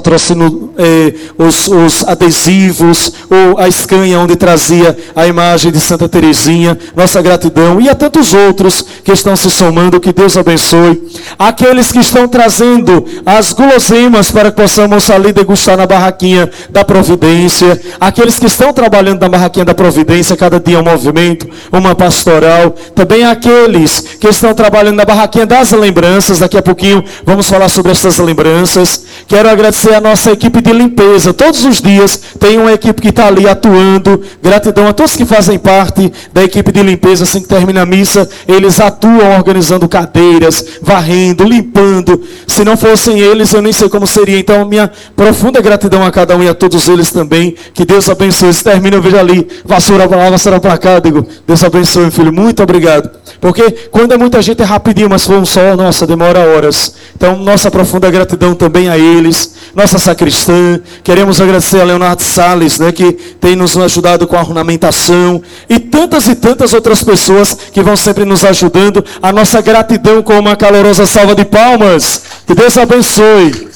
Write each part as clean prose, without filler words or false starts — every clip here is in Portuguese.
trouxe os adesivos, ou a escanha onde trazia a imagem de Santa Teresinha, nossa gratidão, e a tantos outros que estão se somando, que Deus abençoe. Aqueles que estão trazendo as guloseimas para que possamos ali degustar na barraquinha da Providência, aqueles que estão trabalhando na barraquinha da Providência, cada dia um movimento, uma pastoral, também aqueles que estão trabalhando na barraquinha das lembranças, daqui a pouquinho vamos falar sobre essas lembranças. Quero agradecer a nossa equipe de limpeza, todos os dias tem uma equipe que está ali atuando, gratidão a todos que fazem parte da equipe de limpeza, assim que termina a missa, eles atuam organizando cadeiras, varrendo, limpando, se não fossem eles eu nem sei como seria, então minha profunda gratidão a cada um e a todos eles também, que Deus abençoe. Se termina, eu vejo ali, vassoura para lá, vassoura para cá, digo, Deus abençoe, filho, muito obrigado, porque quando é muita gente é rapidinho, mas se for um só, nossa, demora horas, então nossa profunda gratidão também a eles, nossa sacristã, queremos agradecer a Leonardo Salles, né, que tem nos ajudado com a ornamentação, e tantas outras pessoas que vão sempre nos ajudando, a nossa gratidão com uma calorosa salva de palmas, que Deus abençoe.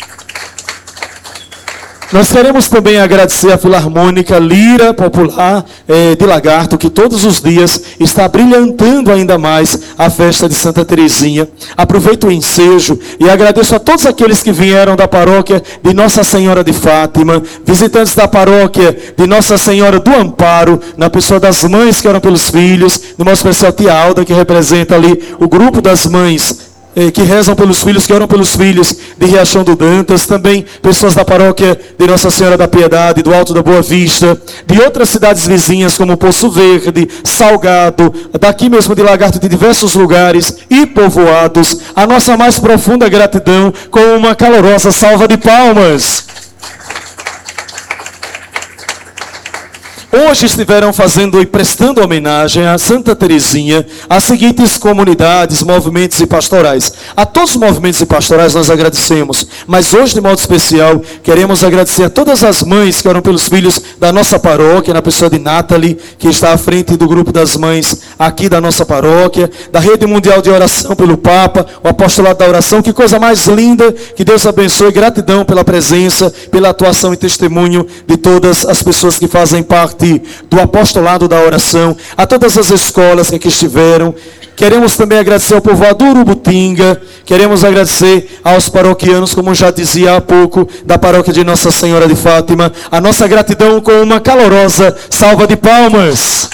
Nós queremos também agradecer a Filarmônica Lira Popular de Lagarto, que todos os dias está brilhantando ainda mais a festa de Santa Teresinha. Aproveito o ensejo e agradeço a todos aqueles que vieram da paróquia de Nossa Senhora de Fátima, visitantes da paróquia de Nossa Senhora do Amparo, na pessoa das mães que oram pelos filhos, de modo especial a tia Alda, que representa ali o grupo das mães que rezam pelos filhos, que oram pelos filhos de Riachão do Dantas, também pessoas da paróquia de Nossa Senhora da Piedade, do Alto da Boa Vista, de outras cidades vizinhas como Poço Verde, Salgado, daqui mesmo de Lagarto, de diversos lugares e povoados, a nossa mais profunda gratidão com uma calorosa salva de palmas. Hoje estiveram fazendo e prestando homenagem a Santa Teresinha, as seguintes comunidades, movimentos e pastorais. A todos os movimentos e pastorais nós agradecemos, mas hoje de modo especial queremos agradecer a todas as mães que oram pelos filhos da nossa paróquia, na pessoa de Nathalie, que está à frente do grupo das mães aqui da nossa paróquia, da Rede Mundial de Oração pelo Papa, o Apostolado da Oração, que coisa mais linda, que Deus abençoe, gratidão pela presença, pela atuação e testemunho de todas as pessoas que fazem parte do apostolado da oração, a todas as escolas que aqui estiveram. Queremos também agradecer ao povoado do Urubutinga, queremos agradecer aos paroquianos, como já dizia há pouco, da paróquia de Nossa Senhora de Fátima, a nossa gratidão com uma calorosa salva de palmas.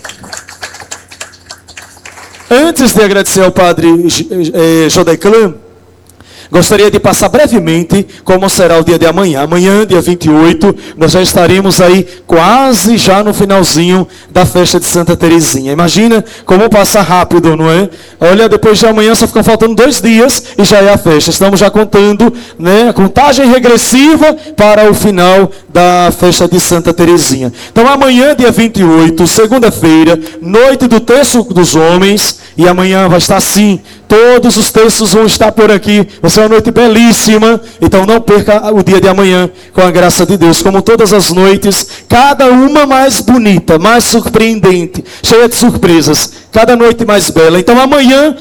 Antes de agradecer ao padre Jodeclan, gostaria de passar brevemente como será o dia de amanhã. Amanhã, dia 28, nós já estaremos aí quase já no finalzinho da festa de Santa Teresinha. Imagina como passa rápido, não é? Olha, depois de amanhã só ficam faltando 2 dias e já é a festa. Estamos já contando, né, a contagem regressiva para o final da festa de Santa Teresinha. Então amanhã, dia 28, segunda-feira, noite do Terço dos Homens, e amanhã vai estar assim, todos os terços vão estar por aqui. Vai ser uma noite belíssima, então não perca o dia de amanhã, com a graça de Deus. Como todas as noites, cada uma mais bonita, mais surpreendente, cheia de surpresas, cada noite mais bela. Então amanhã,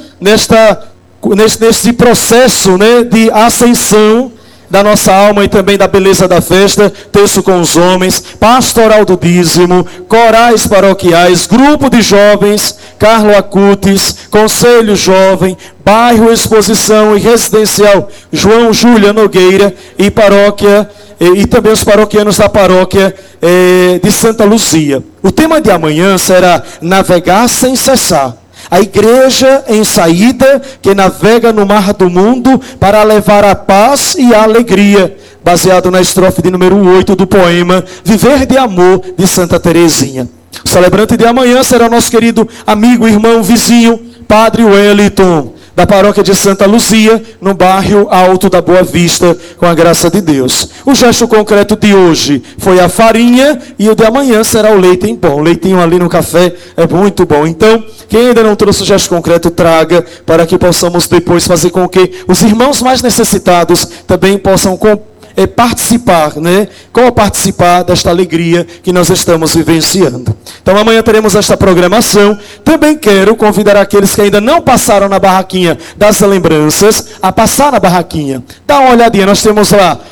neste processo, né, de ascensão da nossa alma e também da beleza da festa, terço com os homens, pastoral do dízimo, corais paroquiais, grupo de jovens, Carlo Acutis, conselho jovem, bairro Exposição e residencial João Júlia Nogueira e paróquia, e também os paroquianos da paróquia de Santa Luzia. O tema de amanhã será navegar sem cessar. A igreja em saída que navega no mar do mundo para levar a paz e a alegria, baseado na estrofe de número 8 do poema Viver de Amor, de Santa Teresinha. O celebrante de amanhã será o nosso querido amigo, irmão, vizinho, Padre Wellington, da paróquia de Santa Luzia, no bairro Alto da Boa Vista, com a graça de Deus. O gesto concreto de hoje foi a farinha e o de amanhã será o leite em pão. O leitinho ali no café é muito bom. Então, quem ainda não trouxe o gesto concreto, traga, para que possamos depois fazer com que os irmãos mais necessitados também possam participar, né? Como participar desta alegria que nós estamos vivenciando. Então amanhã teremos esta programação. Também quero convidar aqueles que ainda não passaram na barraquinha das lembranças a passar na barraquinha. Dá uma olhadinha, nós temos lá